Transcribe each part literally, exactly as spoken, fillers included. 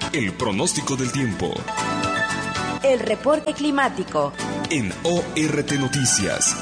El pronóstico del tiempo. El reporte climático. En O R T Noticias.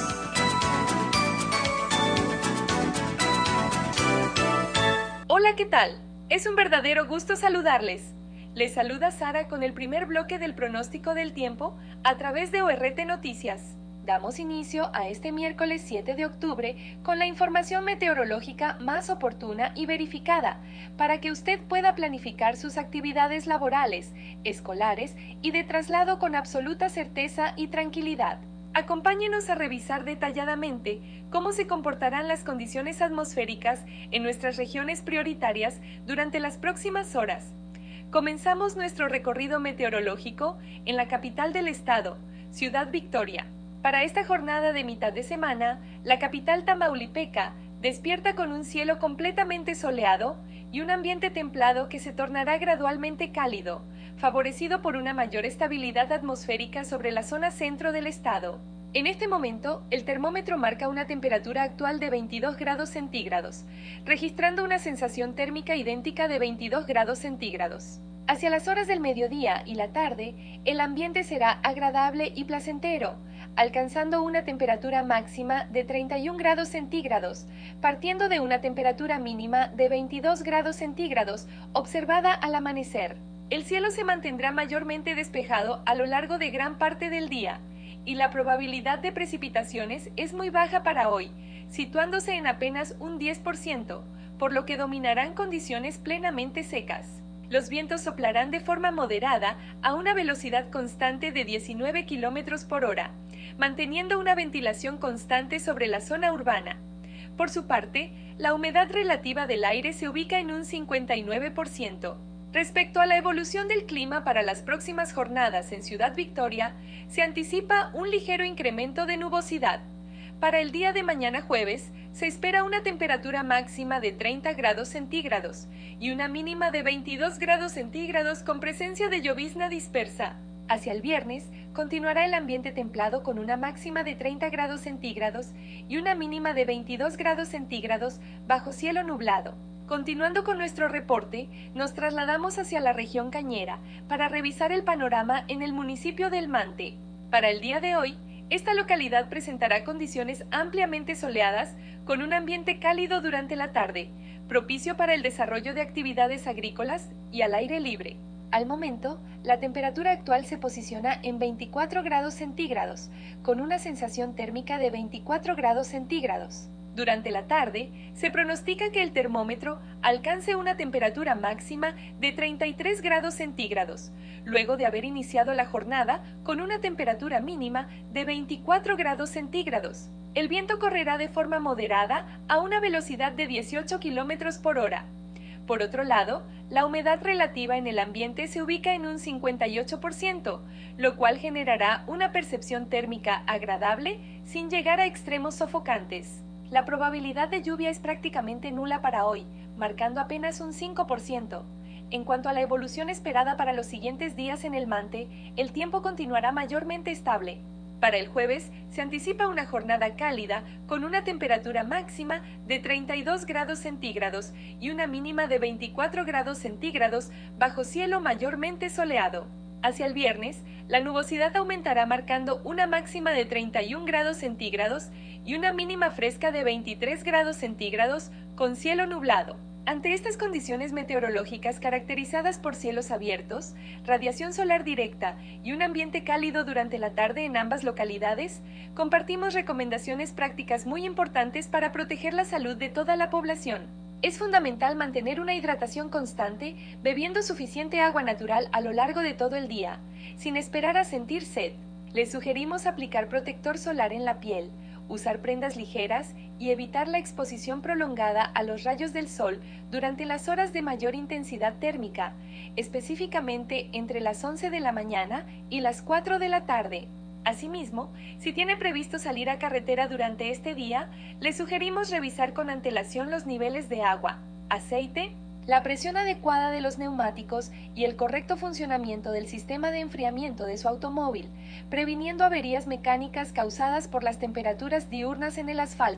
Hola, ¿qué tal? Es un verdadero gusto saludarles. Les saluda Sara con el primer bloque del pronóstico del tiempo a través de O R T Noticias. Damos inicio a este miércoles siete de octubre con la información meteorológica más oportuna y verificada para que usted pueda planificar sus actividades laborales, escolares y de traslado con absoluta certeza y tranquilidad. Acompáñenos a revisar detalladamente cómo se comportarán las condiciones atmosféricas en nuestras regiones prioritarias durante las próximas horas. Comenzamos nuestro recorrido meteorológico en la capital del estado, Ciudad Victoria. Para esta jornada de mitad de semana, la capital tamaulipeca despierta con un cielo completamente soleado y un ambiente templado que se tornará gradualmente cálido, favorecido por una mayor estabilidad atmosférica sobre la zona centro del estado. En este momento, el termómetro marca una temperatura actual de veintidós grados centígrados, registrando una sensación térmica idéntica de veintidós grados centígrados. Hacia las horas del mediodía y la tarde, el ambiente será agradable y placentero, alcanzando una temperatura máxima de treinta y un grados centígrados, partiendo de una temperatura mínima de veintidós grados centígrados observada al amanecer. El cielo se mantendrá mayormente despejado a lo largo de gran parte del día, y la probabilidad de precipitaciones es muy baja para hoy, situándose en apenas un diez por ciento, por lo que dominarán condiciones plenamente secas. Los vientos soplarán de forma moderada a una velocidad constante de diecinueve kilómetros por hora, manteniendo una ventilación constante sobre la zona urbana. Por su parte, la humedad relativa del aire se ubica en un cincuenta y nueve por ciento. Respecto a la evolución del clima para las próximas jornadas en Ciudad Victoria, se anticipa un ligero incremento de nubosidad. Para el día de mañana jueves, se espera una temperatura máxima de treinta grados centígrados y una mínima de veintidós grados centígrados con presencia de llovizna dispersa. Hacia el viernes, continuará el ambiente templado con una máxima de treinta grados centígrados y una mínima de veintidós grados centígrados bajo cielo nublado. Continuando con nuestro reporte, nos trasladamos hacia la región Cañera para revisar el panorama en el municipio del Mante. Para el día de hoy, esta localidad presentará condiciones ampliamente soleadas con un ambiente cálido durante la tarde, propicio para el desarrollo de actividades agrícolas y al aire libre. Al momento, la temperatura actual se posiciona en veinticuatro grados centígrados, con una sensación térmica de veinticuatro grados centígrados. Durante la tarde, se pronostica que el termómetro alcance una temperatura máxima de treinta y tres grados centígrados, luego de haber iniciado la jornada con una temperatura mínima de veinticuatro grados centígrados. El viento correrá de forma moderada a una velocidad de dieciocho kilómetros por hora. Por otro lado, la humedad relativa en el ambiente se ubica en un cincuenta y ocho por ciento, lo cual generará una percepción térmica agradable sin llegar a extremos sofocantes. La probabilidad de lluvia es prácticamente nula para hoy, marcando apenas un cinco por ciento. En cuanto a la evolución esperada para los siguientes días en el Mante, el tiempo continuará mayormente estable. Para el jueves se anticipa una jornada cálida con una temperatura máxima de treinta y dos grados centígrados y una mínima de veinticuatro grados centígrados bajo cielo mayormente soleado. Hacia el viernes, la nubosidad aumentará marcando una máxima de treinta y un grados centígrados y una mínima fresca de veintitrés grados centígrados con cielo nublado. Ante estas condiciones meteorológicas caracterizadas por cielos abiertos, radiación solar directa y un ambiente cálido durante la tarde en ambas localidades, compartimos recomendaciones prácticas muy importantes para proteger la salud de toda la población. Es fundamental mantener una hidratación constante, bebiendo suficiente agua natural a lo largo de todo el día, sin esperar a sentir sed. Les sugerimos aplicar protector solar en la piel, usar prendas ligeras y evitar la exposición prolongada a los rayos del sol durante las horas de mayor intensidad térmica, específicamente entre las once de la mañana y las cuatro de la tarde. Asimismo, si tiene previsto salir a carretera durante este día, le sugerimos revisar con antelación los niveles de agua, aceite, la presión adecuada de los neumáticos y el correcto funcionamiento del sistema de enfriamiento de su automóvil, previniendo averías mecánicas causadas por las temperaturas diurnas en el asfalto.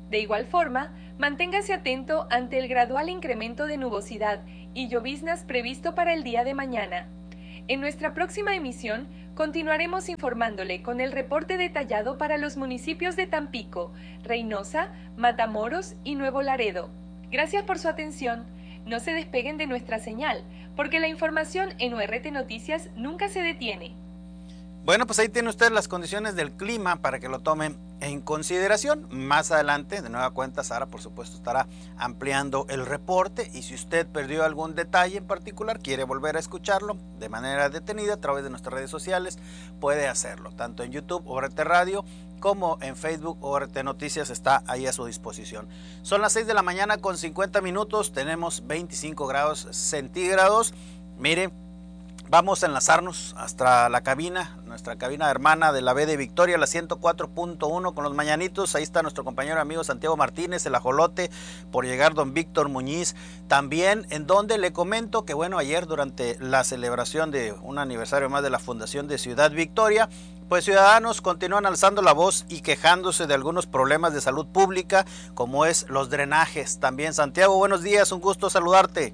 De igual forma, manténgase atento ante el gradual incremento de nubosidad y lloviznas previsto para el día de mañana. En nuestra próxima emisión, continuaremos informándole con el reporte detallado para los municipios de Tampico, Reynosa, Matamoros y Nuevo Laredo. Gracias por su atención. No se despeguen de nuestra señal, porque la información en O R T Noticias nunca se detiene. Bueno, pues ahí tiene usted las condiciones del clima para que lo tomen en consideración. Más adelante, de nueva cuenta, Sara, por supuesto, estará ampliando el reporte, y si usted perdió algún detalle en particular, quiere volver a escucharlo de manera detenida a través de nuestras redes sociales, puede hacerlo, tanto en YouTube, O R T Radio, como en Facebook, O R T Noticias está ahí a su disposición. Son las seis de la mañana con cincuenta minutos, tenemos veinticinco grados centígrados. Mire, vamos a enlazarnos hasta la cabina, nuestra cabina hermana de la B de Victoria, la ciento cuatro punto uno con los mañanitos. Ahí está nuestro compañero amigo Santiago Martínez, el ajolote, por llegar don Víctor Muñiz, también en donde le comento que bueno, ayer durante la celebración de un aniversario más de la Fundación de Ciudad Victoria, pues ciudadanos continúan alzando la voz y quejándose de algunos problemas de salud pública, como es los drenajes. También, Santiago, buenos días, un gusto saludarte.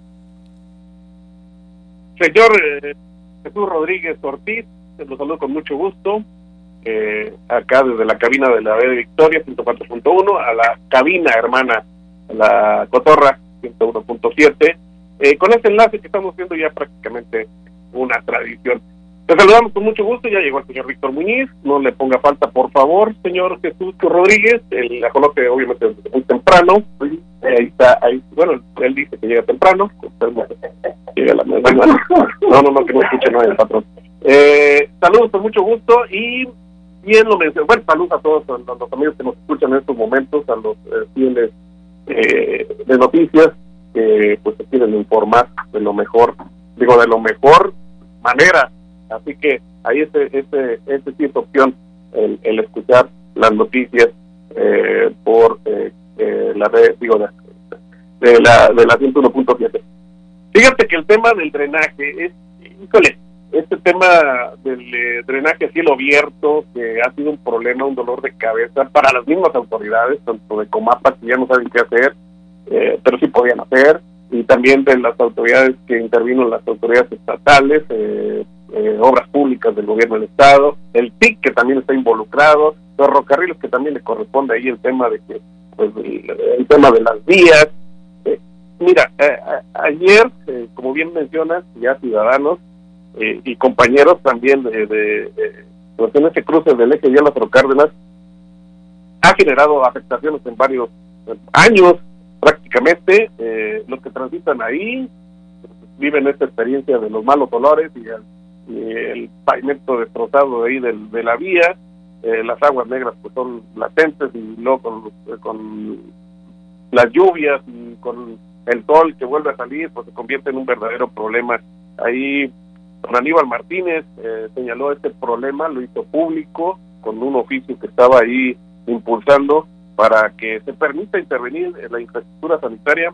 Señor eh, Jesús Rodríguez Ortiz, los saludo con mucho gusto, eh, acá desde la cabina de la B de Victoria, ciento cuatro punto uno, a la cabina hermana, la Cotorra, ciento uno punto siete, eh, con este enlace que estamos viendo ya prácticamente una tradición. Te saludamos con mucho gusto, ya llegó el señor Víctor Muñiz, no le ponga falta, por favor, señor Jesús Rodríguez, el ajolote obviamente desde muy temprano, ahí está, ahí, bueno, él dice que llega temprano, llega a la mañana, no, no, no, que no escuche nada el patrón. Eh, saludos con mucho gusto, y bien lo mencioné, bueno, saludos a todos a los amigos que nos escuchan en estos momentos, a los eh, fieles eh, de noticias, que pues se quieren informar de lo mejor, digo, de lo mejor manera. Así que ahí este, este, este sí es opción, el, el escuchar las noticias eh, por eh, eh, la red, digo, de, de la de la ciento uno punto siete. Fíjate que el tema del drenaje es, híjole, este tema del eh, drenaje a cielo abierto, que ha sido un problema, un dolor de cabeza para las mismas autoridades, tanto de Comapa, que ya no saben qué hacer, eh, pero sí podían hacer, y también de las autoridades que intervino, las autoridades estatales, eh, Eh, obras públicas del gobierno del estado, el T I C que también está involucrado, ferrocarriles que también le corresponde ahí el tema de que, pues, el, el tema de las vías. Eh, mira, eh, a, ayer, eh, como bien mencionas, ya ciudadanos eh, y compañeros también de, de, de pues en ese cruce del eje ya Lázaro Cárdenas, ha generado afectaciones en varios años, prácticamente, eh, los que transitan ahí viven esta experiencia de los malos olores y el y el pavimento destrozado de ahí del, de la vía, eh, las aguas negras pues son latentes, y luego con, con las lluvias y con el sol que vuelve a salir, pues se convierte en un verdadero problema. Ahí don Aníbal Martínez eh, señaló este problema, lo hizo público con un oficio que estaba ahí impulsando para que se permita intervenir en la infraestructura sanitaria,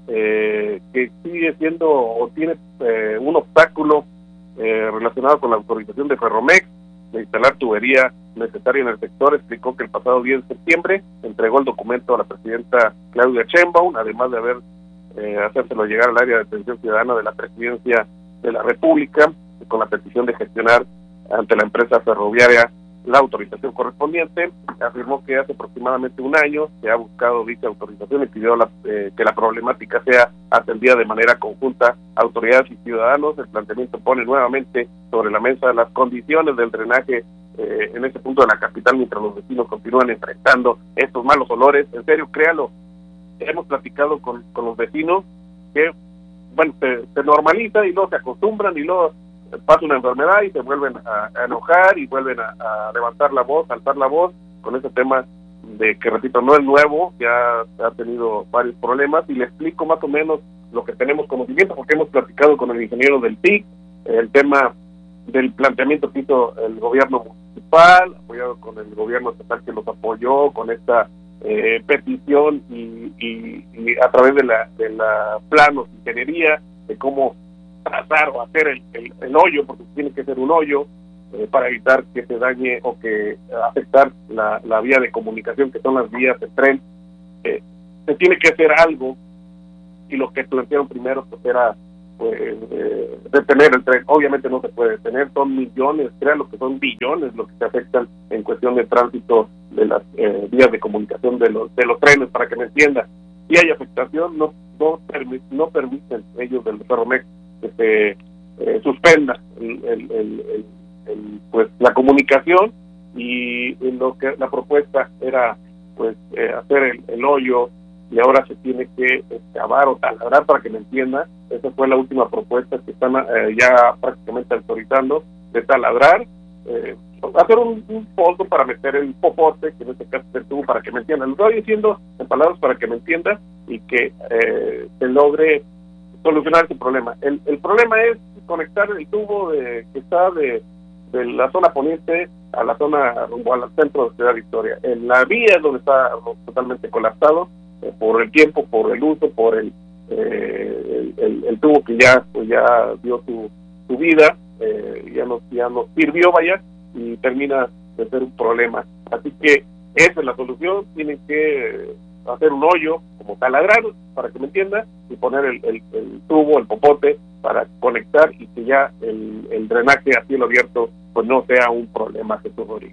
eh, que sigue siendo o tiene eh, un obstáculo Eh, relacionado con la autorización de Ferromex de instalar tubería necesaria en el sector. Explicó que el pasado diez de septiembre entregó el documento a la presidenta Claudia Sheinbaum, además de haber eh, hacérselo llegar al área de atención ciudadana de la presidencia de la República, con la petición de gestionar ante la empresa ferroviaria la autorización correspondiente. Afirmó que hace aproximadamente un año se ha buscado dicha autorización y pidió la, eh, que la problemática sea atendida de manera conjunta autoridades y ciudadanos. El planteamiento pone nuevamente sobre la mesa las condiciones del drenaje eh, en ese punto de la capital, mientras los vecinos continúan enfrentando estos malos olores. En serio, créalo, hemos platicado con, con los vecinos que, bueno, se, se normaliza y luego se acostumbran y luego pasa una enfermedad y se vuelven a, a enojar y vuelven a, a levantar la voz, alzar la voz con ese tema de que, repito, no es nuevo, ya ha tenido varios problemas, y le explico más o menos lo que tenemos conocimiento, porque hemos platicado con el ingeniero del T I C, el tema del planteamiento que hizo el gobierno municipal, apoyado con el gobierno estatal que los apoyó con esta eh, petición y, y, y a través de la, de la planos de ingeniería, de cómo trazar o hacer el, el, el hoyo, porque tiene que ser un hoyo, eh, para evitar que se dañe o que afectar la, la vía de comunicación, que son las vías de tren. Eh, se tiene que hacer algo, y lo que plantearon primero pues era pues eh, detener el tren. Obviamente no se puede detener, son millones, crean lo que son billones lo que se afectan en cuestión de tránsito de las eh, vías de comunicación de los de los trenes, para que me entienda. Si hay afectación, no no, permi no permiten ellos del Ferromex que se eh, suspenda el, el, el, el, el, pues la comunicación, y lo que la propuesta era pues eh, hacer el, el hoyo, y ahora se tiene que excavar o taladrar, para que me entienda. Esa fue la última propuesta que están eh, ya prácticamente autorizando, de taladrar, eh, hacer un, un fondo para meter el popote, que en este caso es el tubo, para que me entiendan. Lo estoy diciendo en palabras para que me entienda y que eh, se logre solucionar ese problema. El, el problema es conectar el tubo de, que está de, de la zona poniente a la zona rumbo al centro de Ciudad Victoria. En la vía donde está totalmente colapsado, eh, por el tiempo, por el uso, por el eh, el, el, el tubo que ya pues ya dio su, su vida, eh, ya nos ya nos sirvió, vaya, y termina de ser un problema. Así que esa es la solución. Tienen que hacer un hoyo, como taladrar, para que me entienda, y poner el, el, el tubo, el popote, para conectar, y que ya el, el drenaje a cielo abierto pues no sea un problema, Jesús Rodríguez.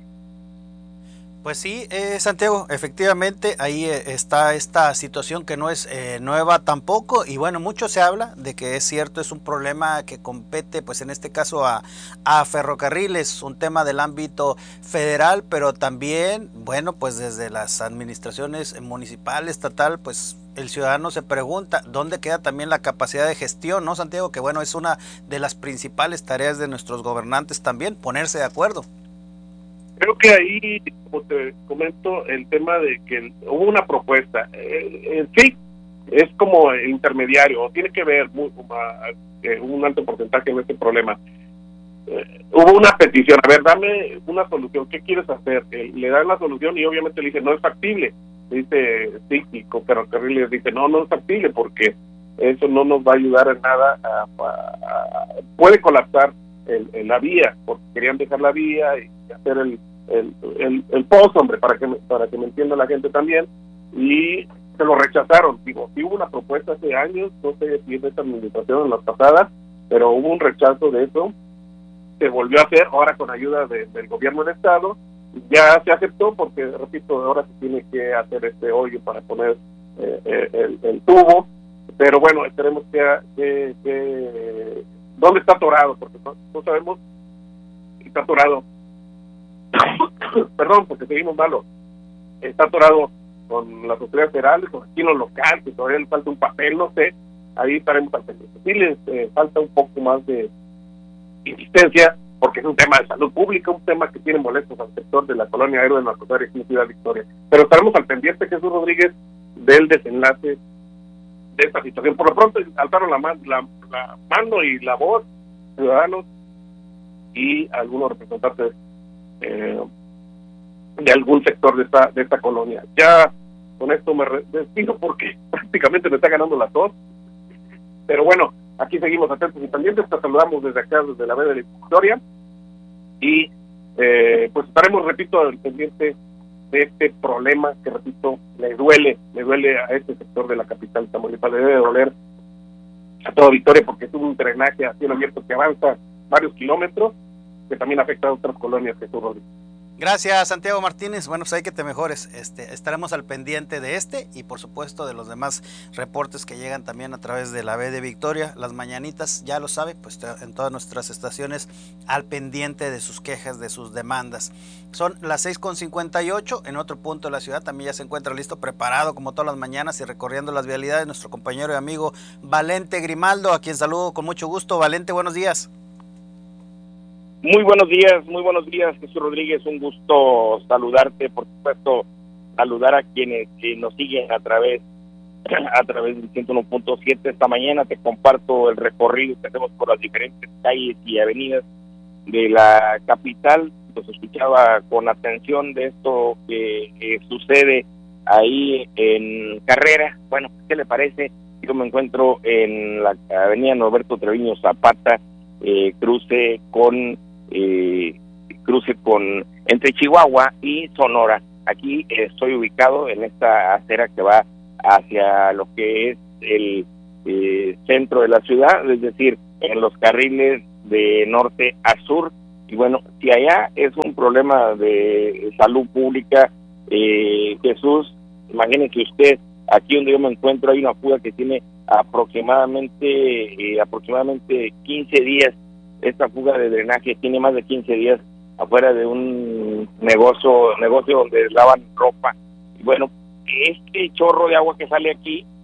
Pues sí, eh, Santiago, efectivamente ahí eh, está esta situación que no es eh, nueva tampoco, y bueno, mucho se habla de que es cierto, es un problema que compete pues en este caso a, a ferrocarriles, un tema del ámbito federal, pero también, bueno, pues desde las administraciones municipal, estatal, pues el ciudadano se pregunta dónde queda también la capacidad de gestión, ¿no, Santiago? Que bueno, es una de las principales tareas de nuestros gobernantes también, ponerse de acuerdo. Creo que ahí, como te comento, el tema de que hubo una propuesta, eh, eh, sí, es como el intermediario, tiene que ver muy, uh, un alto porcentaje en este problema. Eh, hubo una petición, a ver, dame una solución, ¿qué quieres hacer? Eh, le dan la solución y obviamente le dice, no es factible. Dice, sí, y con ferrocarriles dice, no, no es factible, porque eso no nos va a ayudar en nada, a, a, a, puede colapsar el, el, la vía, porque querían dejar la vía y hacer el el, el, el post, hombre, para que me, para que me entienda la gente también, y se lo rechazaron. Digo, sí hubo una propuesta hace años, no sé si es de esta administración o en las pasadas, pero hubo un rechazo de eso, se volvió a hacer, ahora con ayuda de, del gobierno del estado, ya se aceptó, porque, repito, ahora se tiene que hacer este hoyo para poner eh, eh, el, el tubo, pero bueno, esperemos que, que, que ¿dónde está atorado? Porque no, no sabemos si está atorado. Perdón, porque seguimos malo. Está atorado con las autoridades federales, con aquí en lo local, que todavía le falta un papel, no sé. Ahí estaremos al pendiente. Sí les eh, falta un poco más de insistencia, porque es un tema de salud pública, un tema que tiene molestos al sector de la colonia Héroe de Narcosario aquí en Ciudad Victoria. Pero estaremos al pendiente, Jesús Rodríguez, del desenlace de esta situación. Por lo pronto alzaron la, man, la, la mano y la voz ciudadanos y algunos representantes eh, de algún sector de esta de esta colonia. Ya con esto me despido porque prácticamente me está ganando la tos, pero bueno, aquí seguimos atentos y pendientes. Te saludamos desde acá, desde la B de Victoria, y eh, pues estaremos, repito, al pendiente de este problema que, repito, le duele, le duele a este sector de la capital Tamaulipas, le debe doler a toda Victoria, porque es un drenaje a cielo abierto que avanza varios kilómetros, que también afecta a otras colonias que tú. Gracias, Santiago Martínez. Bueno, pues hay que te mejores. Este, estaremos al pendiente de este y por supuesto de los demás reportes que llegan también a través de la B de Victoria. Las mañanitas, ya lo sabe, pues en todas nuestras estaciones al pendiente de sus quejas, de sus demandas. Son las seis con cincuenta y ocho. En otro punto de la ciudad también ya se encuentra listo, preparado como todas las mañanas y recorriendo las vialidades, nuestro compañero y amigo Valente Grimaldo, a quien saludo con mucho gusto. Valente, buenos días. Muy buenos días, muy buenos días, Jesús Rodríguez, un gusto saludarte, por supuesto, saludar a quienes que nos siguen a través a través del ciento uno punto siete. Esta mañana te comparto el recorrido que hacemos por las diferentes calles y avenidas de la capital. Nos escuchaba con atención de esto que, que sucede ahí en Carrera. Bueno, ¿qué le parece? Yo me encuentro en la avenida Norberto Treviño Zapata, eh, cruce con Eh, cruce con entre Chihuahua y Sonora. Aquí estoy ubicado en esta acera que va hacia lo que es el eh, centro de la ciudad, es decir, en los carriles de norte a sur. Y bueno, si allá es un problema de salud pública, eh, Jesús, imagínese usted, aquí donde yo me encuentro hay una fuga que tiene aproximadamente eh, aproximadamente quince días. Esta fuga de drenaje tiene más de quince días afuera de un negocio negocio donde lavan ropa. Y bueno, este chorro de agua que sale aquí